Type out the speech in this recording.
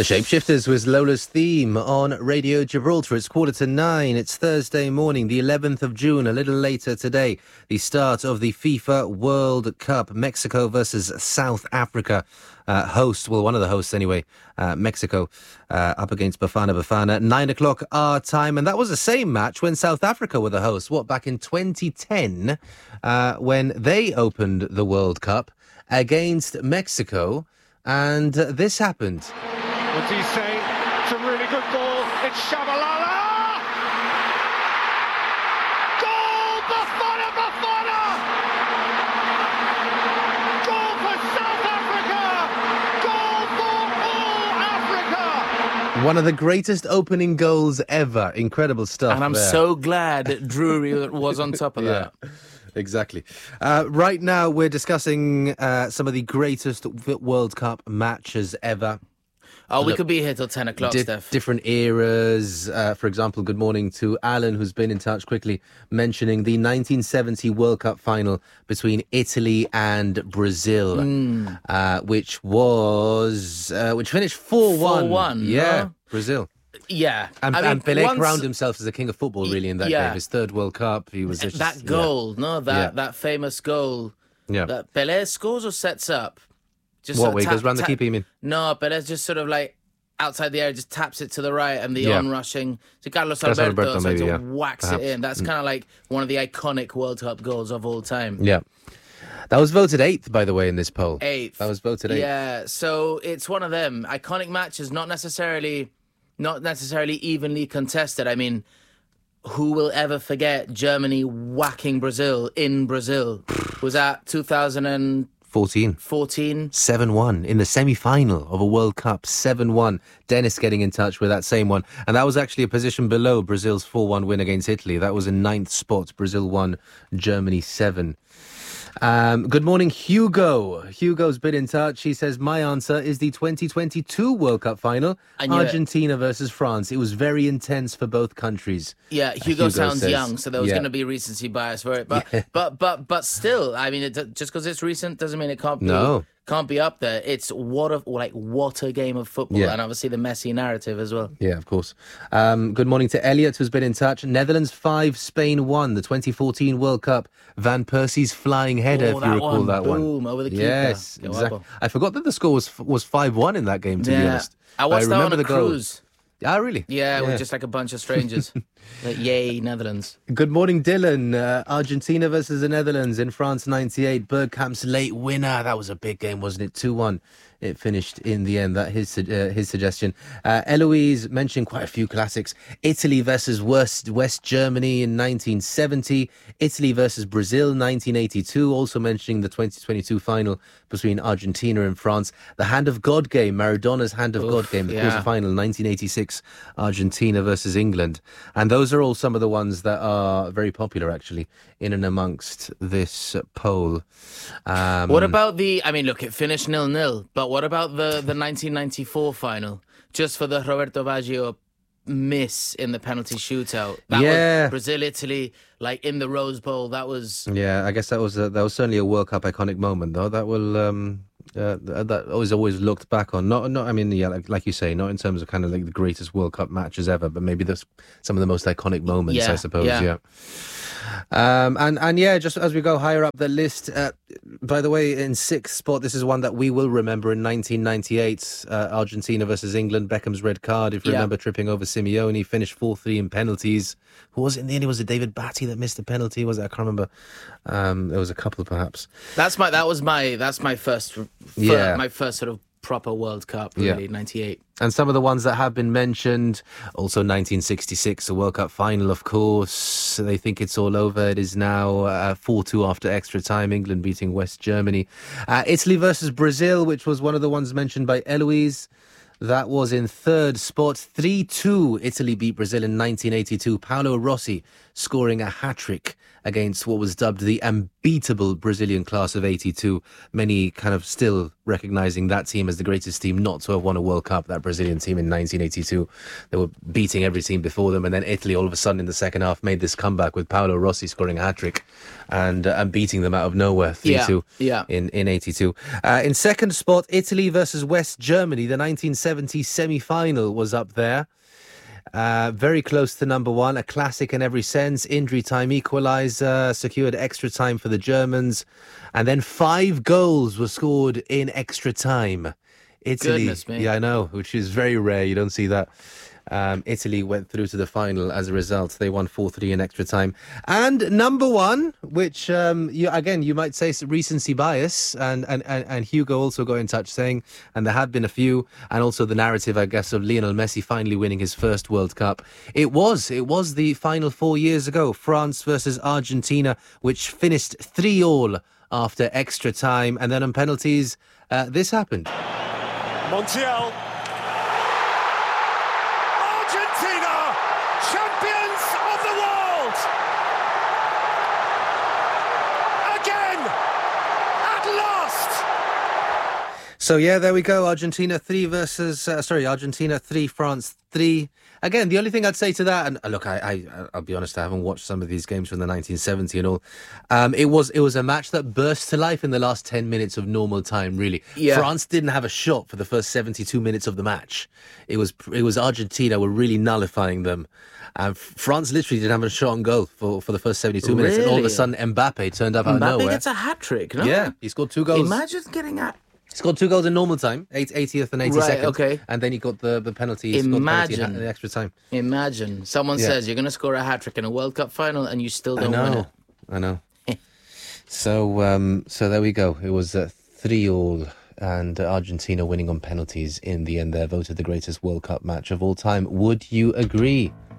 The Shapeshifters was Lola's theme on Radio Gibraltar. It's 9:15. It's Thursday morning, the 11th of June, a little later today. The start of the FIFA World Cup. Mexico versus South Africa. One of the hosts anyway, Mexico, up against Bafana Bafana. 9 o'clock our time. And that was the same match when South Africa were the hosts. Back in 2010, when they opened the World Cup against Mexico. And this happened. What do you say? It's a really good ball. It's Shabalala! Goal! Bafana Bafana! Goal for South Africa! Goal for all Africa! One of the greatest opening goals ever. Incredible stuff. And I'm so glad Drury was on top of that. Exactly. Right now, we're discussing some of the greatest World Cup matches ever. Oh, we could be here till 10 o'clock, Steph. Different eras. For example, good morning to Alan, who's been in touch quickly, mentioning the 1970 World Cup final between Italy and Brazil, which finished 4-1. 4-1, yeah, no? Brazil. Yeah. And Pelé crowned himself as the king of football, really, in that game. His third World Cup. He was that goal, that famous goal that Pelé scores or sets up. Just what way? Goes round the keeper, you mean? No, Pelé just sort of like outside the area, just taps it to the right, and the onrushing to Carlos Alberto whacks it in. That's kind of like one of the iconic World Cup goals of all time. Yeah. That was voted 8th, by the way, in this poll. 8th. That was voted 8th. Yeah, so it's one of them. Iconic matches, not necessarily evenly contested. I mean, who will ever forget Germany whacking Brazil in Brazil? Was that 2014? 7-1 in the semi-final of a World Cup. 7-1. Dennis getting in touch with that same one. And that was actually a position below Brazil's 4-1 win against Italy. That was in 9th spot. Brazil 1, Germany 7. Good morning, Hugo. Hugo's been in touch. He says, my answer is the 2022 World Cup final, Argentina versus France. It was very intense for both countries. Yeah, Hugo sounds young, so there was going to be recency bias for it. But still, I mean, just because it's recent doesn't mean it can't be. Can't be up there. It's what a game of football, and obviously the Messi narrative as well. Yeah, of course. Good morning to Elliot, who's been in touch. Netherlands 5, Spain 1, the 2014 World Cup. Van Persie's flying header, if you recall that one. Boom, over the keeper. Yes, exactly. I forgot that the score was 5-1 in that game, to be honest. I watched that on a cruise. Ah, really? Yeah, with just like a bunch of strangers. Yay, Netherlands. Good morning, Dylan. Argentina versus the Netherlands in France 98. Bergkamp's late winner. That was a big game, wasn't it? 2-1. It finished in the end. That his suggestion. Eloise mentioned quite a few classics. Italy versus West Germany in 1970. Italy versus Brazil 1982. Also mentioning the 2022 final between Argentina and France. The Hand of God game, Maradona's Hand of God game, the quarterfinal 1986. Argentina versus England. And those are all some of the ones that are very popular, actually, in and amongst this poll. What about look, it finished 0-0, but what about the 1994 final? Just for the Roberto Baggio miss in the penalty shootout. That was Brazil-Italy, like in the Rose Bowl. That was... Yeah, I guess that was certainly a World Cup iconic moment, though. That will... that was always looked back on. Like you say, not in terms of kind of like the greatest World Cup matches ever, but maybe some of the most iconic moments, I suppose. Yeah. Just as we go higher up the list, by the way, in 6th spot, this is one that we will remember in 1998, Argentina versus England, Beckham's red card, if you remember, tripping over Simeone, finished 4-3 in penalties. Who was it in the end? Was it David Batty that missed the penalty? Was it? I can't remember. There was a couple, perhaps. That's my first sort of proper World Cup, really, 98. And some of the ones that have been mentioned, also 1966, a World Cup final, of course. They think it's all over. It is now 4-2 after extra time, England beating West Germany. Italy versus Brazil, which was one of the ones mentioned by Eloise. That was in 3rd spot. 3-2, Italy beat Brazil in 1982. Paolo Rossi scoring a hat-trick against what was dubbed the unbeatable Brazilian class of 82. Many kind of still recognising that team as the greatest team not to have won a World Cup, that Brazilian team in 1982. They were beating every team before them, and then Italy all of a sudden in the second half made this comeback with Paolo Rossi scoring a hat-trick and beating them out of nowhere 3-2 in 82. In second spot, Italy versus West Germany. The 1970 semi-final was up there. Very close to number one, a classic in every sense. Injury time equaliser, secured extra time for the Germans, and then 5 goals were scored in extra time. Italy, goodness me. Yeah, I know, which is very rare. You don't see that. Italy went through to the final as a result. They won 4-3 in extra time. And number one, which, you might say recency bias, and Hugo also got in touch saying, and there have been a few, and also the narrative, I guess, of Lionel Messi finally winning his first World Cup. It was the final 4 years ago, France versus Argentina, which finished 3-3 after extra time. And then on penalties, this happened. Montiel. Argentina, champions of the world. Again, at last. So yeah, there we go. Argentina 3, France 3. Again, the only thing I'd say to that, and look, I'll be honest, I haven't watched some of these games from the 1970 and all. It was a match that burst to life in the last 10 minutes of normal time, really. Yeah. France didn't have a shot for the first 72 minutes of the match. It was Argentina were really nullifying them. France literally didn't have a shot on goal for the first 72 minutes. And all of a sudden, Mbappe turned up out of nowhere. Mbappe gets a hat-trick, no? Yeah, he scored 2 goals. Imagine getting a... He scored 2 goals in normal time, 80th and 82nd. Right, okay. And then he got the penalty. Imagine the extra time. Imagine someone says you're going to score a hat-trick in a World Cup final and you still don't win it. I know. So there we go. It was 3-3 and Argentina winning on penalties in the end there, voted the greatest World Cup match of all time. Would you agree?